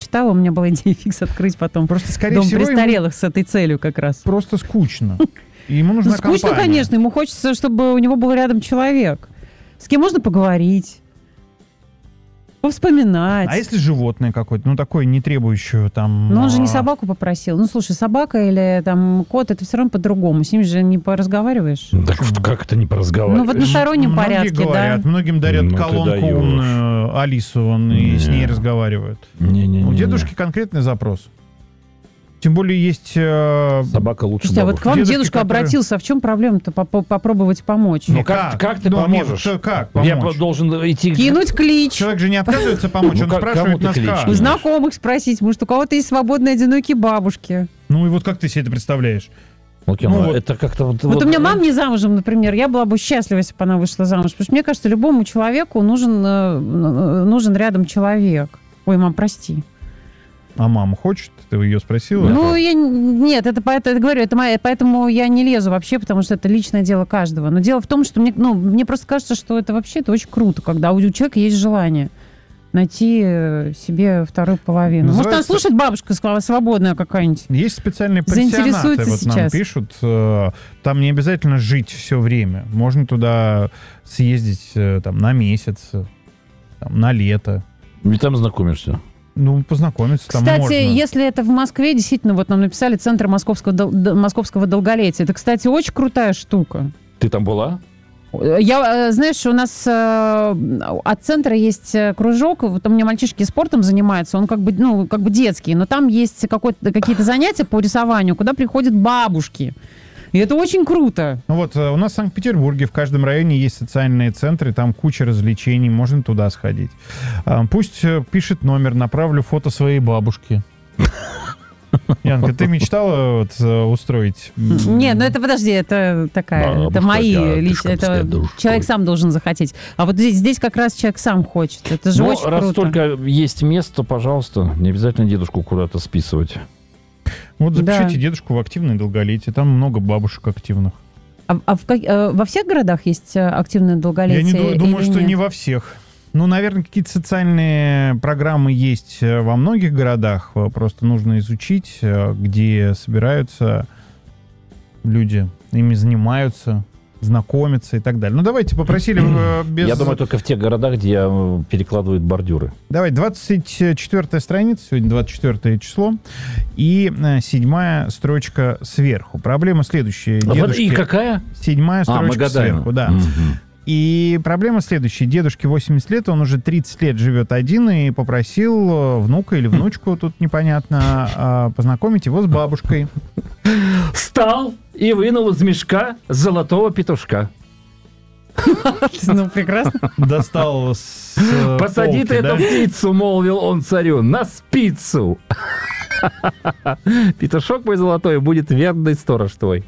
прочитала, у меня была идея фикс открыть потом просто, скорее дом всего, престарелых с этой целью как раз. Просто скучно. И ему нужна компания. Скучно, конечно. Ему хочется, чтобы у него был рядом человек. С кем можно поговорить, повспоминать. А если животное какое-то, ну, такое, не требующее там... Но он же не собаку попросил. Ну, слушай, собака или там кот, это все равно по-другому. С ним же не поразговариваешь. Так как это не поразговариваешь? Ну, в одностороннем порядке, говорят, да. Многим дарят колонку умную Алису, и с ней разговаривают. У дедушки конкретный запрос. Тем более есть... Собака лучше бабушки. А вот к вам дедушка обратился, а в чем проблема-то попробовать помочь? Ну как ты поможешь? Как помочь? Я должен идти... Кинуть клич. Человек же не отказывается помочь, он спрашивает нас как. У знакомых спросить, может, у кого-то есть свободные одинокие бабушки. Ну и вот как ты себе это представляешь? Это как-то... Вот у меня мама не замужем, например, я была бы счастлива, если бы она вышла замуж. Потому что мне кажется, любому человеку нужен рядом человек. Ой, мам, прости. А мама хочет? Ты ее спросила? Ну, нет, поэтому я не лезу вообще, потому что это личное дело каждого. Но дело в том, что мне просто кажется, что это вообще очень круто, когда у человека есть желание найти себе вторую половину. Называется... Может, она слушает, бабушка свободная какая-нибудь? Есть специальные пансионаты, вот нам пишут. Там не обязательно жить все время. Можно туда съездить там, на месяц, там, на лето. И там знакомишься. Ну, познакомиться там можно. Кстати, если это в Москве, действительно, вот нам написали Центр московского долголетия. Это, кстати, очень крутая штука. Ты там была? Знаешь, у нас от центра есть кружок, вот у меня мальчишки спортом занимаются, он как бы детский, но там есть какие-то занятия по рисованию, куда приходят бабушки. И это очень круто. Ну вот, у нас в Санкт-Петербурге в каждом районе есть социальные центры, там куча развлечений, можно туда сходить. Пусть пишет номер, направлю фото своей бабушки. Янка, ты мечтала устроить? Нет, ну это, подожди, это такая, это мои личные, это человек сам должен захотеть. А вот здесь как раз человек сам хочет, это же очень круто. Раз только есть место, пожалуйста, не обязательно дедушку куда-то списывать. Вот запишите дедушку в активное долголетие. Там много бабушек активных. Во всех городах есть активное долголетие? Я думаю, что не во всех. Ну, наверное, какие-то социальные программы есть во многих городах. Просто нужно изучить, где собираются люди, ими занимаются, знакомиться и так далее. Ну, давайте попросили без... Я думаю, только в тех городах, где перекладывают бордюры. Давай, 24-я страница, сегодня 24 число, и 7-я строчка сверху. Проблема следующая. И какая? 7-я строчка сверху, да. И проблема следующая. Дедушке 80 лет, он уже 30 лет живет один и попросил внука или внучку, тут непонятно, познакомить его с бабушкой. Встал и вынул из мешка золотого петушка. Ну, прекрасно. Достал с «Посади ты эту птицу», — молвил он царю, — «на спицу». Петушок мой золотой будет верный сторож твой.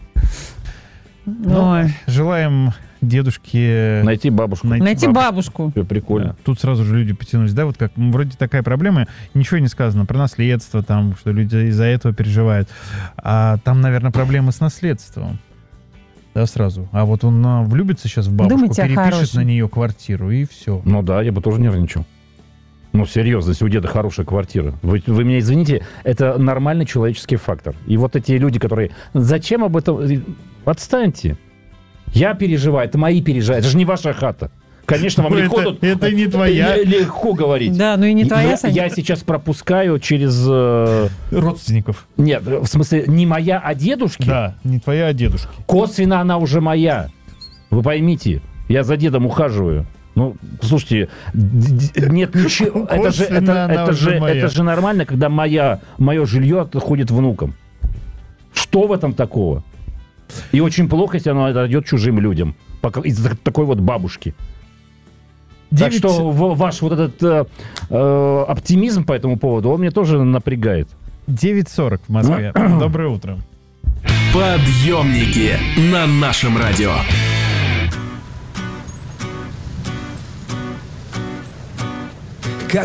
Желаем дедушке... Найти бабушку. Найти бабушку. Все прикольно. Да. Тут сразу же люди потянулись. Да, вот как вроде такая проблема, ничего не сказано про наследство, там, что люди из-за этого переживают. А там, наверное, проблемы с наследством. Да, сразу. А вот он влюбится сейчас в бабушку, думайте, перепишет на нее квартиру, и все. Ну да, я бы тоже нервничал. Ну, серьезно, если у деда хорошая квартира. Вы меня извините, это нормальный человеческий фактор. И вот эти люди, которые... Зачем об этом... Отстаньте. Я переживаю, это мои переживания. Это же не ваша хата. Конечно, вам легко тут... Это не твоя. Легко говорить. Да, ну и не твоя, Саня. Я сейчас пропускаю через... Родственников. Нет, в смысле, не моя, а дедушки. Да, не твоя, а дедушки. Косвенно она уже моя. Вы поймите, я за дедом ухаживаю. Ну, слушайте, нет ничего. Это же нормально, когда мое жилье отходит внукам. Что в этом такого? И очень плохо, если оно отойдет чужим людям. Из-за такой вот бабушки. Так что ваш вот этот оптимизм по этому поводу, он мне тоже напрягает. 9:40 в Москве. Доброе утро. Подъемники на нашем радио.